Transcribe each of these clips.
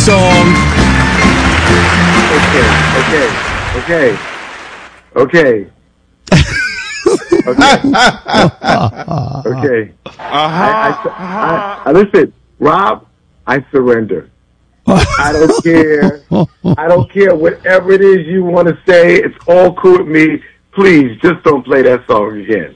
song. Okay. Listen, Rob, I surrender. I don't care. I don't care whatever it is you want to say. It's all cool with me. Please, just don't play that song again.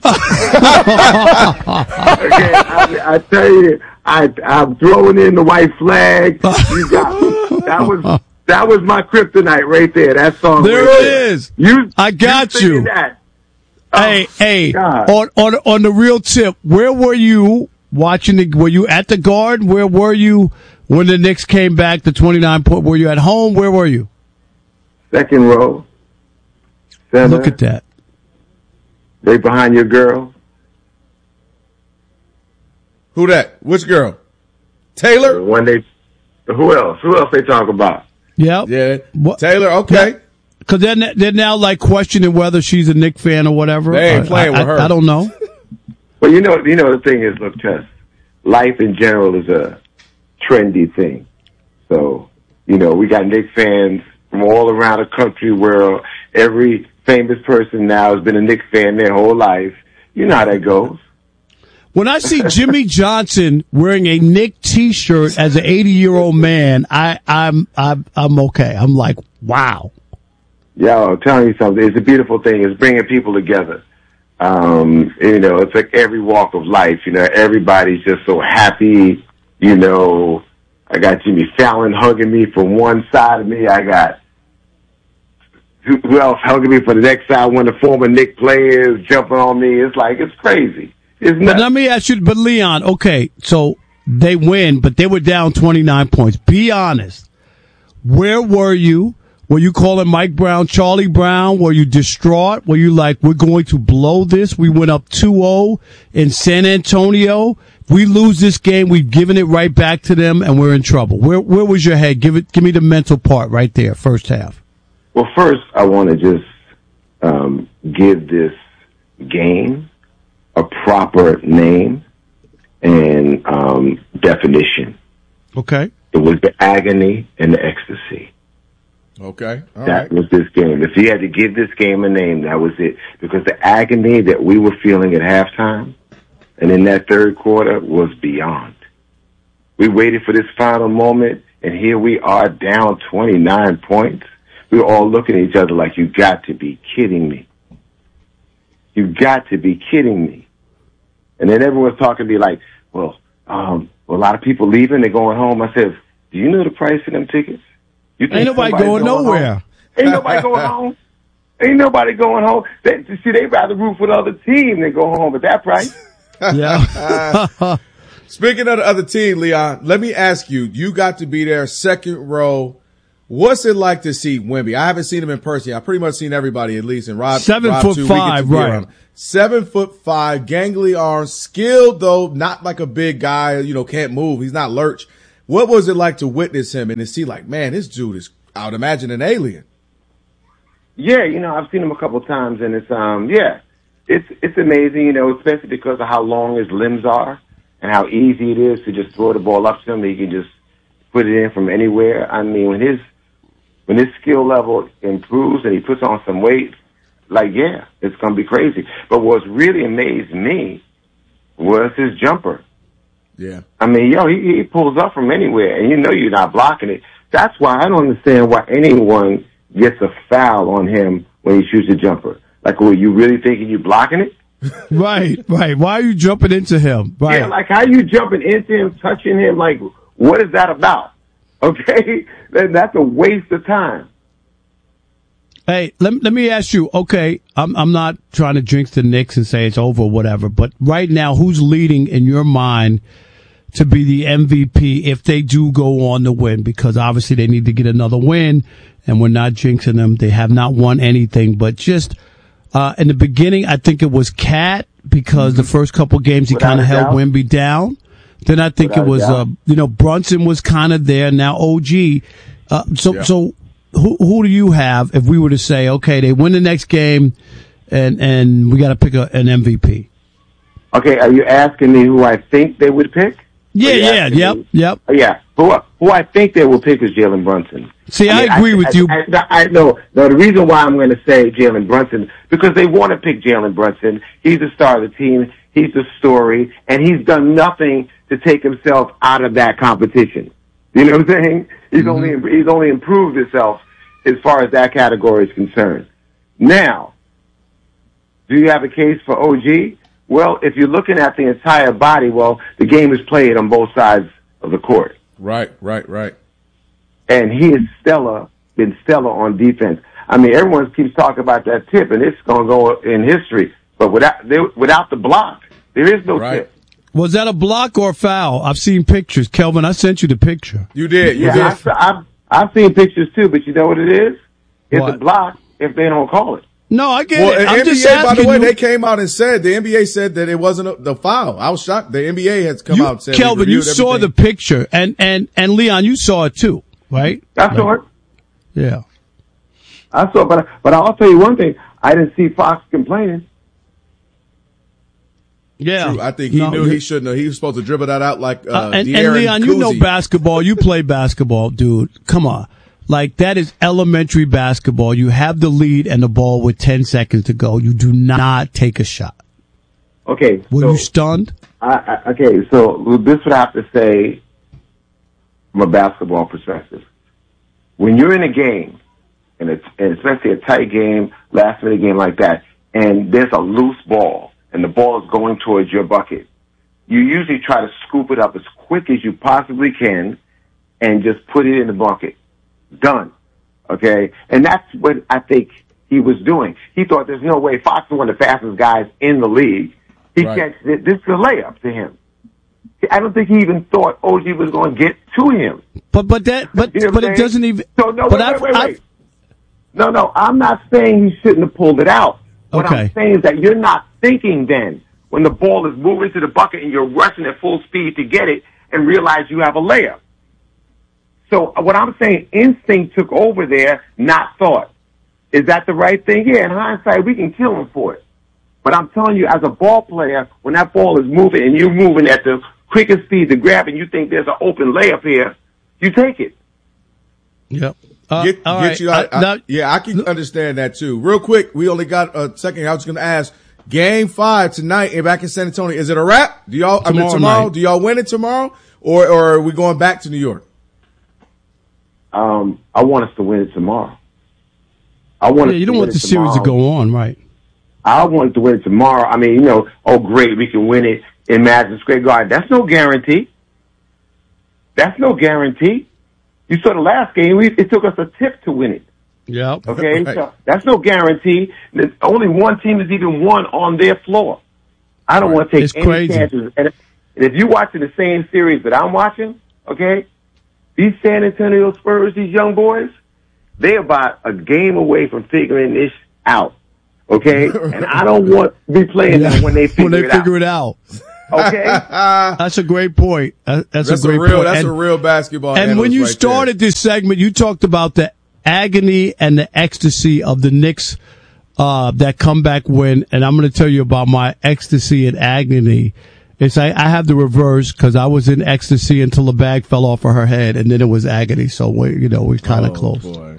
Okay, I tell you, I'm throwing in the white flag. You got that was my kryptonite right there. That song. There right it there. is. I got you. That. Hey, God. on the real tip, where were you watching were you at the Garden? Where were you when the Knicks came back to 29 point? Were you at home? Where were you? Second row. Center, Look at that. right behind your girl. Who that? Which girl? Taylor? When they, who else? Who else they talk about? Yep. Yeah. What? Taylor, okay. Because they're now like questioning whether she's a Knicks fan or whatever. They ain't playing with her. I don't know. Well, you know the thing is, look, Tess, life in general is a trendy thing. So, we got Knicks fans from all around the country where every famous person now has been a Knicks fan their whole life. You know how that goes. When I see Jimmy Johnson wearing a Knick T-shirt as an 80-year-old man, I'm okay. I'm like, wow. Yo, I'm telling you something. It's a beautiful thing. It's bringing people together. It's like every walk of life. Everybody's just so happy. I got Jimmy Fallon hugging me from one side of me. I got who else hugging me for the next side? One of the former Knicks players jumping on me. It's like, it's crazy. It's nuts. But let me ask you, Leon, okay, so they win, but they were down 29 points. Be honest. Where were you? Were you calling Mike Brown Charlie Brown? Were you distraught? Were you like, we're going to blow this? We went up 2-0 in San Antonio. If we lose this game, we've given it right back to them, and we're in trouble. Where was your head? Give me the mental part right there, first half. Well, first, I want to just give this game a proper name and definition. Okay. It was the agony and the ecstasy. Okay. That was this game. If you had to give this game a name, that was it. Because the agony that we were feeling at halftime and in that third quarter was beyond. We waited for this final moment, and here we are down 29 points. We were all looking at each other like, you got to be kidding me. You got to be kidding me. And then everyone's talking to me like, well, a lot of people leaving, they're going home. I said, do you know the price of them tickets? Ain't nobody going nowhere. Home? Ain't nobody going home. Ain't nobody going home. They'd rather root for the other team than go home at that price. Yeah. Speaking of the other team, Leon, let me ask you, you got to be there second row. What's it like to see Wemby? I haven't seen him in person. I've pretty much seen everybody at least. And Rob, 7'5", right. 7'5", gangly arms, skilled though, not like a big guy, can't move. He's not lurch. What was it like to witness him and to see like, man, this dude is, I would imagine, an alien. Yeah, I've seen him a couple of times, and it's amazing, especially because of how long his limbs are and how easy it is to just throw the ball up to him. He can just put it in from anywhere. I mean, when his skill level improves and he puts on some weight, it's going to be crazy. But what's really amazed me was his jumper. Yeah. I mean, he pulls up from anywhere, and you're not blocking it. That's why I don't understand why anyone gets a foul on him when he shoots a jumper. Like, were you really thinking you're blocking it? Right. Why are you jumping into him? Right. Yeah, like, how you jumping into him, touching him? Like, what is that about? Okay? That's a waste of time. Hey, let me ask you, okay, I'm not trying to jinx the Knicks and say it's over or whatever, but right now, who's leading in your mind to be the MVP if they do go on to win? Because obviously they need to get another win, and we're not jinxing them. They have not won anything, but just in the beginning, I think it was Cat because the first couple games he kind of held Wemby down. Then I think it was, Brunson was kind of there. Now OG. So who do you have if we were to say, okay, they win the next game and we got to pick an MVP? Okay, are you asking me who I think they would pick? Yeah, yep. Yeah, Who I think they will pick is Jalen Brunson. See, I agree with you. No, the reason why I'm going to say Jalen Brunson, because they want to pick Jalen Brunson. He's the star of the team. He's the story, and he's done nothing to take himself out of that competition. You know what I'm saying? He's only improved himself as far as that category is concerned. Now, do you have a case for OG? Well, if you're looking at the entire body, well, the game is played on both sides of the court. Right. And he is been stellar on defense. I mean, everyone keeps talking about that tip, and it's going to go in history. But without the block, there is no tip. Was that a block or a foul? I've seen pictures. Kelvin, I sent you the picture. You did. I've seen pictures too, but you know what it is? It's a block if they don't call it. No, I get it. I'm NBA, just asking by the way, you. They came out and said, the NBA said that it wasn't the foul. I was shocked. The NBA has come out and said, Kelvin, you saw the picture, and Leon, you saw it too, right? I saw it. Yeah. I saw it, but I'll tell you one thing. I didn't see Fox complaining. Yeah. True. I think he knew he shouldn't have. He was supposed to dribble that out like and Leon, you know basketball. You play basketball, dude. Come on. Like, that is elementary basketball. You have the lead and the ball with 10 seconds to go. You do not take a shot. Okay. Were you stunned? Okay, so this would have to say from a basketball perspective. When you're in a game, and especially a tight game, last-minute game like that, and there's a loose ball, and the ball is going towards your bucket, you usually try to scoop it up as quick as you possibly can and just put it in the bucket. Done. Okay? And that's what I think he was doing. He thought there's no way. Fox is one of the fastest guys in the league. He catches it. This is a layup to him. I don't think he even thought OG was going to get to him. But it doesn't even. So, no, wait. No, I'm not saying he shouldn't have pulled it out. What I'm saying is that you're not thinking then when the ball is moving to the bucket and you're rushing at full speed to get it and realize you have a layup. So what I'm saying, instinct took over there, not thought. Is that the right thing? Yeah, in hindsight, we can kill him for it. But I'm telling you, as a ball player, when that ball is moving and you're moving at the quickest speed to grab and you think there's an open layup here, you take it. Yep. I can understand that too. Real quick, we only got a second. I was going to ask, Game 5 tonight and back in San Antonio, is it a wrap? Tomorrow? Do y'all win it tomorrow, or are we going back to New York? I want us to win it tomorrow. You don't want the series to go on, right? I want to win it tomorrow. I mean, great, we can win it in Madison Square Garden. That's no guarantee. You saw the last game, it took us a tip to win it. Yeah. Okay, right. So that's no guarantee. There's only one team has even won on their floor. I don't want to take any chances. And if you're watching the same series that I'm watching, okay, these San Antonio Spurs, these young boys, they're about a game away from figuring this out. Okay? And I don't want to be playing them when they figure it out. Okay? That's a great point. That's a great point. That's a real basketball. And when you started this segment, you talked about the agony and the ecstasy of the Knicks, that comeback win. And I'm going to tell you about my ecstasy and agony. I have the reverse because I was in ecstasy until the bag fell off of her head, and then it was agony. So we're kind of close. Boy.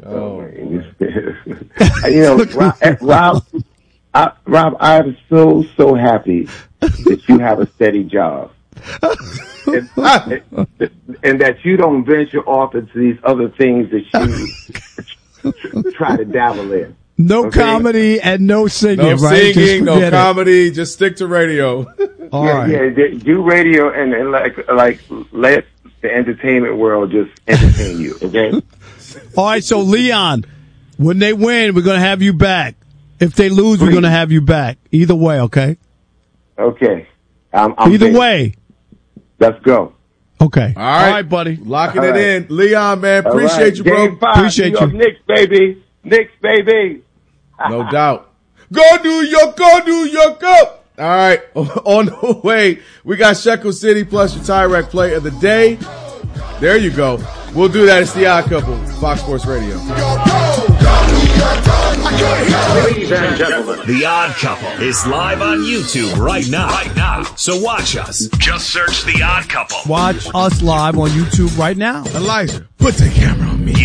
Rob, I'm so happy that you have a steady job, and that you don't venture off into these other things that you try to dabble in. No comedy and no singing, no right? Singing, no comedy. Just stick to radio. All right. Do radio and like let the entertainment world just entertain you. Okay. All right. So Leon, when they win, we're going to have you back. If they lose, we're going to have you back. Either way, okay? Okay. Either way. Let's go. Okay. All right, buddy. Locking it in. Leon, man, appreciate you, bro. Game 5, appreciate you. Knicks, baby. Knicks, baby. No doubt. Go New York, go! All right, on the way, we got Shekel City plus your Tyrek play of the day. There you go. We'll do that. It's the Odd Couple, Fox Sports Radio. Ladies and gentlemen, The Odd Couple is live on YouTube right now. So watch us. Just search The Odd Couple. Watch us live on YouTube right now. Elijah, put the camera on me.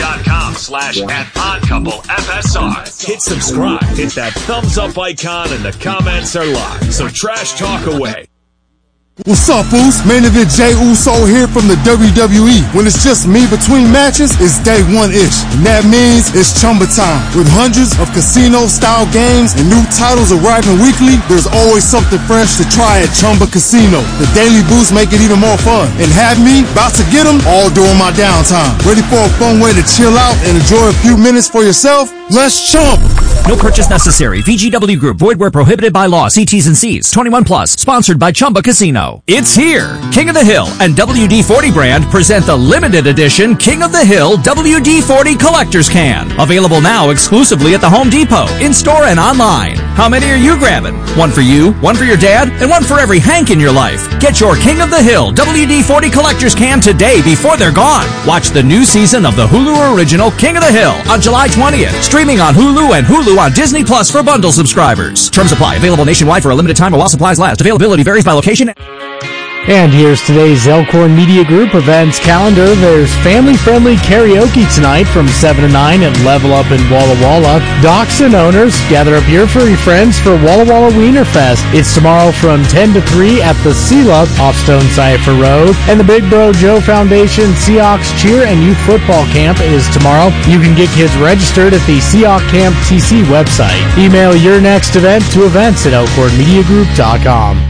YouTube.com/@oddcouplefsr. Hit subscribe. Hit that thumbs up icon and the comments are live. So trash talk away. What's up, Foos? Main event Jey Uso here from the WWE. When it's just me between matches, it's day one-ish. And that means it's Chumba time. With hundreds of casino-style games and new titles arriving weekly, there's always something fresh to try at Chumba Casino. The daily boosts make it even more fun. And have me about to get them all during my downtime. Ready for a fun way to chill out and enjoy a few minutes for yourself? Let's chump! No purchase necessary. VGW Group. Void where prohibited by law. See T's and C's. 21 plus. Sponsored by Chumba Casino. It's here. King of the Hill and WD-40 brand present the limited edition King of the Hill WD-40 Collector's Can. Available now exclusively at the Home Depot, in-store and online. How many are you grabbing? One for you, one for your dad, and one for every Hank in your life. Get your King of the Hill WD-40 Collector's Can today before they're gone. Watch the new season of the Hulu original King of the Hill on July 20th. Streaming on Hulu and Hulu on Disney Plus for bundle subscribers. Terms apply. Available nationwide for a limited time or while supplies last. Availability varies by location. And here's today's Elkhorn Media Group events calendar. There's family-friendly karaoke tonight from 7 to 9 at Level Up in Walla Walla. Dachshund owners, gather up your furry friends for Walla Walla Wiener Fest. It's tomorrow from 10 to 3 at the Sela off Stone Cipher Road. And the Big Bro Joe Foundation Seahawks Cheer and Youth Football Camp is tomorrow. You can get kids registered at the Seahawk Camp TC website. Email your next event to events@elkhornmediagroup.com.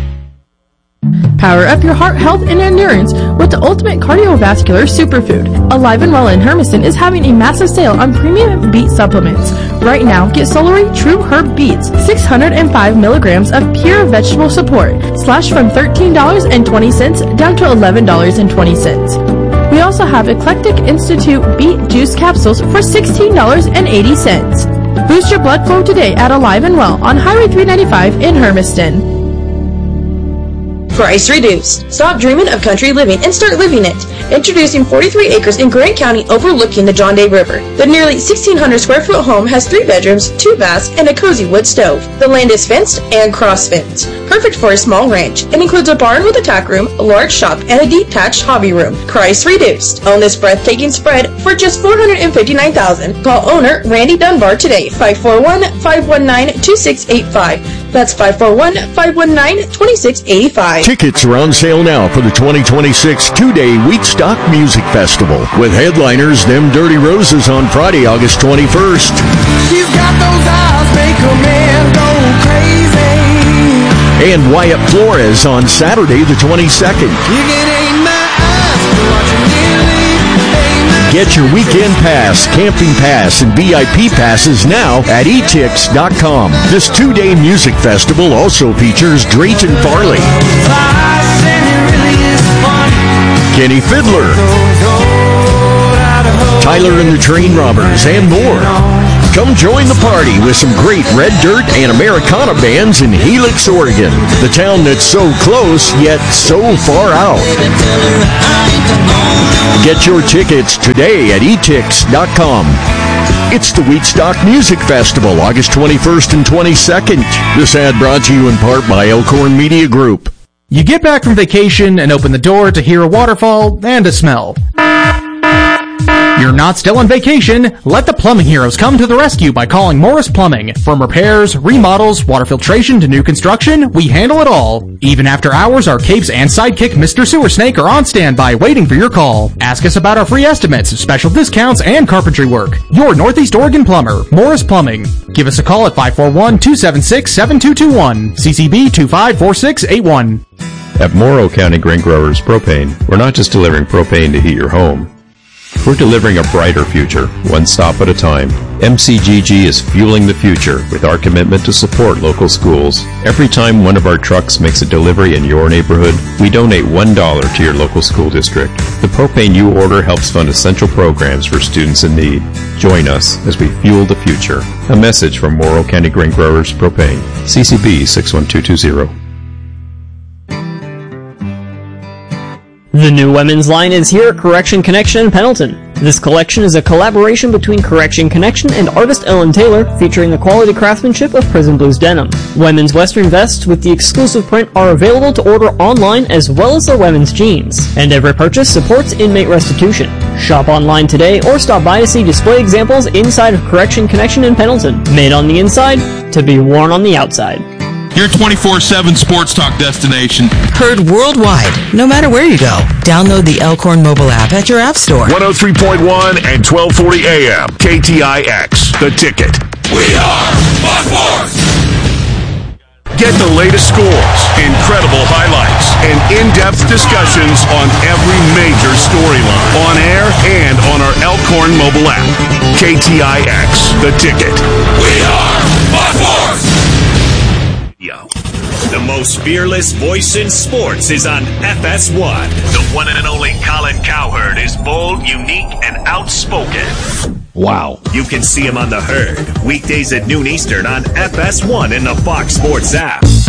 Power up your heart health and endurance with the ultimate cardiovascular superfood. Alive and Well in Hermiston is having a massive sale on premium beet supplements. Right now, get Solary True Herb Beets, 605 milligrams of pure vegetable support, slashed from $13.20 down to $11.20. We also have Eclectic Institute Beet Juice Capsules for $16.80. Boost your blood flow today at Alive and Well on Highway 395 in Hermiston. Price reduced. Stop dreaming of country living and start living it. Introducing 43 acres in Grant County overlooking the John Day River. The nearly 1,600 square foot home has 3 bedrooms, 2 baths, and a cozy wood stove. The land is fenced and cross-fenced. Perfect for a small ranch. It includes a barn with a tack room, a large shop, and a detached hobby room. Price reduced. Own this breathtaking spread for just $459,000. Call owner Randy Dunbar today, 541-519-2685. That's 541-519-2685. Tickets are on sale now for the 2026 two-day Wheatstock Music Festival with headliners Them Dirty Roses on Friday, August 21st. She's got those eyes, make a man go crazy. And Wyatt Flores on Saturday, the 22nd. You can aim my eyes to watch me leave. Get your weekend pass, camping pass, and VIP passes now at etix.com. This two-day music festival also features Drayton Farley, Kenny Fiddler, Tyler and the Train Robbers, and more. Come join the party with some great Red Dirt and Americana bands in Helix, Oregon, the town that's so close yet so far out. Get your tickets today at etix.com. It's the Wheatstock Music Festival, August 21st and 22nd. This ad brought to you in part by Elkhorn Media Group. You get back from vacation and open the door to hear a waterfall and a smell. You're not still on vacation. Let the plumbing heroes come to the rescue by calling Morris Plumbing. From repairs, remodels, water filtration to new construction, we handle it all. Even after hours, our capes and sidekick Mr. Sewer Snake are on standby waiting for your call. Ask us about our free estimates, special discounts, and carpentry work. Your Northeast Oregon plumber, Morris Plumbing. Give us a call at 541-276-7221. CCB 254681. At Morrow County Grain Growers Propane, we're not just delivering propane to heat your home. We're delivering a brighter future, one stop at a time. MCGG is fueling the future with our commitment to support local schools. Every time one of our trucks makes a delivery in your neighborhood, we donate $1 to your local school district. The propane you order helps fund essential programs for students in need. Join us as we fuel the future. A message from Morrow County Grain Growers Propane. CCB 61220. The new women's line is here at Correction Connection in Pendleton. This collection is a collaboration between Correction Connection and artist Ellen Taylor, featuring the quality craftsmanship of Prison Blues denim. Women's western vests with the exclusive print are available to order online, as well as their women's jeans. And every purchase supports inmate restitution. Shop online today or stop by to see display examples inside of Correction Connection in Pendleton. Made on the inside, to be worn on the outside. Your 24/7 sports talk destination. Heard worldwide, no matter where you go. Download the Elkhorn mobile app at your app store. 103.1 and 1240 AM. KTIX, The Ticket. We are Buck Force! Get the latest scores, incredible highlights, and in-depth discussions on every major storyline. On air and on our Elkhorn mobile app. KTIX, The Ticket. We are Buck Force! Yo. The most fearless voice in sports is on FS1. The one and only Colin Cowherd is bold, unique, and outspoken. Wow. You can see him on The Herd, weekdays at noon Eastern on FS1 and the Fox Sports app.